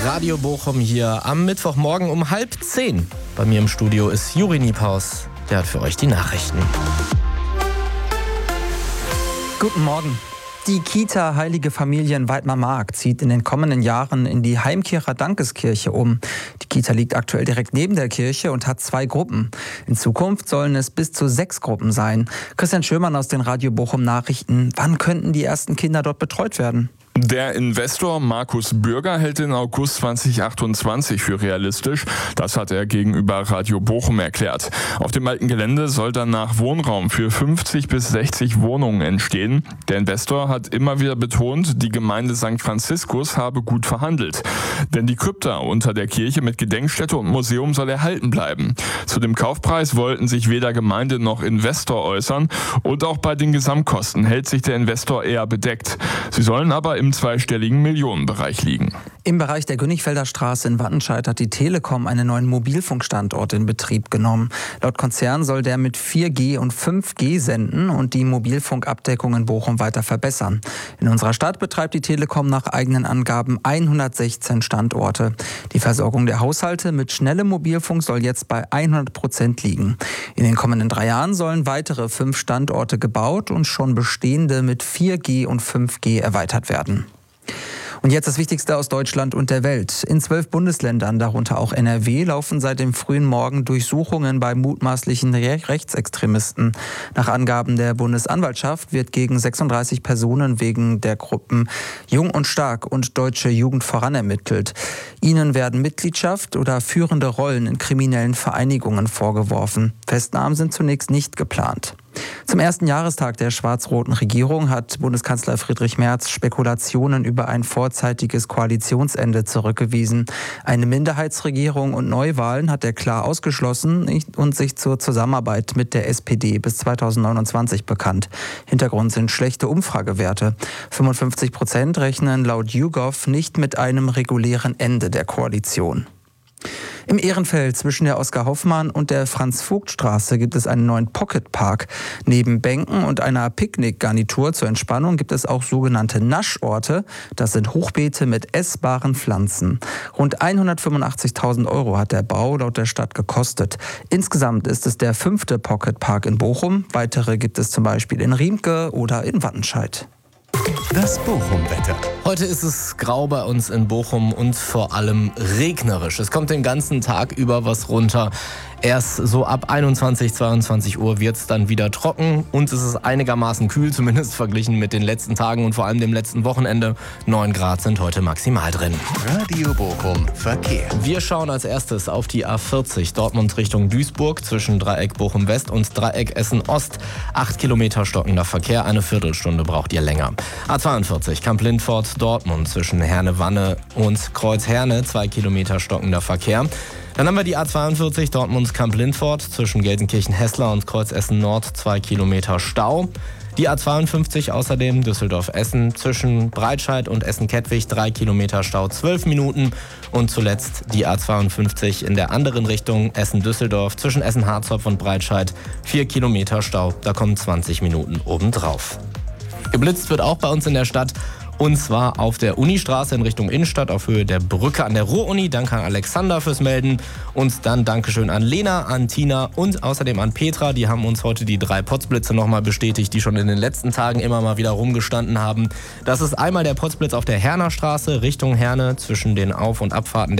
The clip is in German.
Radio Bochum hier am Mittwochmorgen um 9:30. Bei mir im Studio ist Juri Niepaus. Der hat für euch die Nachrichten. Guten Morgen. Die Kita Heilige Familie in Weidmar-Mark zieht in den kommenden Jahren in die Heimkehrer Dankeskirche um. Die Kita liegt aktuell direkt neben der Kirche und hat 2 Gruppen. In Zukunft sollen es bis zu 6 Gruppen sein. Christian Schömann aus den Radio Bochum Nachrichten. Wann könnten die ersten Kinder dort betreut werden? Der Investor Markus Bürger hält den August 2028 für realistisch. Das hat er gegenüber Radio Bochum erklärt. Auf dem alten Gelände soll danach Wohnraum für 50 bis 60 Wohnungen entstehen. Der Investor hat immer wieder betont, die Gemeinde St. Franziskus habe gut verhandelt. Denn die Krypta unter der Kirche mit Gedenkstätte und Museum soll erhalten bleiben. Zu dem Kaufpreis wollten sich weder Gemeinde noch Investor äußern. Und auch bei den Gesamtkosten hält sich der Investor eher bedeckt. Sie sollen aber im zweistelligen Millionenbereich liegen. Im Bereich der Gönnigfelder Straße in Wattenscheid hat die Telekom einen neuen Mobilfunkstandort in Betrieb genommen. Laut Konzern soll der mit 4G und 5G senden und die Mobilfunkabdeckung in Bochum weiter verbessern. In unserer Stadt betreibt die Telekom nach eigenen Angaben 116 Standorte. Die Versorgung der Haushalte mit schnellem Mobilfunk soll jetzt bei 100% liegen. In den kommenden 3 Jahren sollen weitere 5 Standorte gebaut und schon bestehende mit 4G und 5G erweitert werden. Und jetzt das Wichtigste aus Deutschland und der Welt. In 12 Bundesländern, darunter auch NRW, laufen seit dem frühen Morgen Durchsuchungen bei mutmaßlichen Rechtsextremisten. Nach Angaben der Bundesanwaltschaft wird gegen 36 Personen wegen der Gruppen Jung und Stark und Deutsche Jugend voran ermittelt. Ihnen werden Mitgliedschaft oder führende Rollen in kriminellen Vereinigungen vorgeworfen. Festnahmen sind zunächst nicht geplant. Zum ersten Jahrestag der schwarz-roten Regierung hat Bundeskanzler Friedrich Merz Spekulationen über ein vorzeitiges Koalitionsende zurückgewiesen. Eine Minderheitsregierung und Neuwahlen hat er klar ausgeschlossen und sich zur Zusammenarbeit mit der SPD bis 2029 bekannt. Hintergrund sind schlechte Umfragewerte. 55% rechnen laut YouGov nicht mit einem regulären Ende der Koalition. Im Ehrenfeld zwischen der Oskar-Hoffmann- und der Franz-Vogt-Straße gibt es einen neuen Pocketpark. Neben Bänken und einer Picknickgarnitur zur Entspannung gibt es auch sogenannte Naschorte. Das sind Hochbeete mit essbaren Pflanzen. Rund 185.000 € hat der Bau laut der Stadt gekostet. Insgesamt ist es der 5. Pocketpark in Bochum. Weitere gibt es zum Beispiel in Riemke oder in Wattenscheid. Das Bochum-Wetter. Heute ist es grau bei uns in Bochum und vor allem regnerisch. Es kommt den ganzen Tag über was runter. Erst so ab 21, 22 Uhr wird es dann wieder trocken und es ist einigermaßen kühl, zumindest verglichen mit den letzten Tagen und vor allem dem letzten Wochenende. 9 Grad sind heute maximal drin. Radio Bochum Verkehr. Wir schauen als erstes auf die A40 Dortmund Richtung Duisburg zwischen Dreieck Bochum West und Dreieck Essen Ost. 8 Kilometer stockender Verkehr, eine Viertelstunde braucht ihr länger. A42 Kamp-Lindfort Dortmund zwischen Herne-Wanne und Kreuz-Herne, 2 Kilometer stockender Verkehr. Dann haben wir die A42 Dortmund Kamp-Lindfort zwischen Gelsenkirchen-Hessler und Kreuz-Essen-Nord, 2 Kilometer Stau. Die A42 außerdem Düsseldorf-Essen zwischen Breitscheid und Essen-Kettwig, 3 Kilometer Stau, 12 Minuten. Und zuletzt die A52 in der anderen Richtung Essen-Düsseldorf zwischen Essen-Harzopf und Breitscheid, 4 Kilometer Stau, da kommen 20 Minuten obendrauf. Geblitzt wird auch bei uns in der Stadt. Und zwar auf der Unistraße in Richtung Innenstadt auf Höhe der Brücke an der Ruhr-Uni. Danke an Alexander fürs Melden. Und dann Dankeschön an Lena, an Tina und außerdem an Petra. Die haben uns heute die 3 Potzblitze nochmal bestätigt, die schon in den letzten Tagen immer mal wieder rumgestanden haben. Das ist einmal der Potzblitz auf der Herner Straße Richtung Herne zwischen den Auf- und Abfahrten